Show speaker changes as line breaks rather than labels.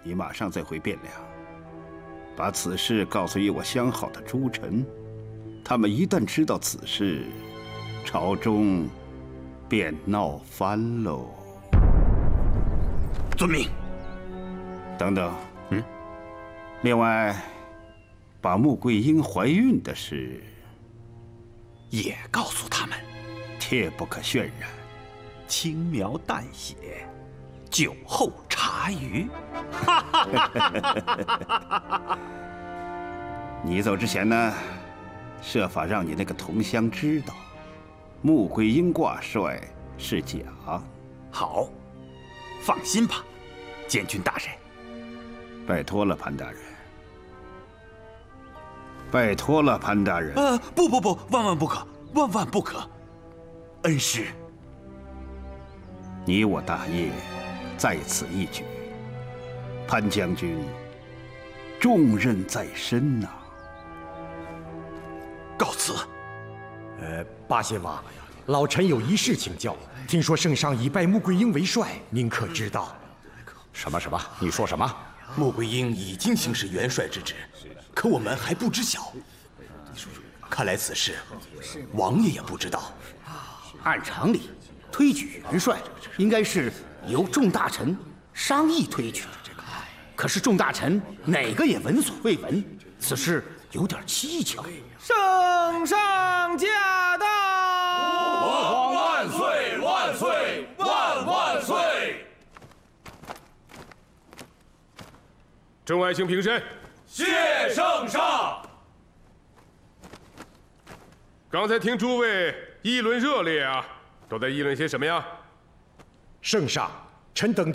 你马上再回汴梁，把此事告诉与我相好的诸臣。他们一旦知道此事，朝中便闹翻喽。
遵命。
等等，另外，把穆桂英怀孕的事
也告诉他们，
切不可渲染，
轻描淡写，酒后茶余。
你走之前呢，设法让你那个同乡知道，穆桂英挂帅是假。
好，放心吧，监军大人。
拜托了，潘大人。拜托了，潘大人。
不，万万不可，万万不可！恩师，
你我大业在此一举，潘将军重任在身呐。
告辞。
八贤王，老臣有一事请教。听说圣上已拜穆桂英为帅，您可知道？
什么？你说什么？
穆桂英已经行使元帅之职，可我们还不知晓。看来此事，王爷也不知道。
按常理，推举元帅应该是由众大臣商议推举的。可是众大臣哪个也闻所未闻，此事有点蹊跷。
圣上驾到！
吾皇万岁万岁万万岁！
众爱卿平身。
谢圣上。
刚才听诸位议论热烈啊，都在议论些什么呀？
圣上，臣等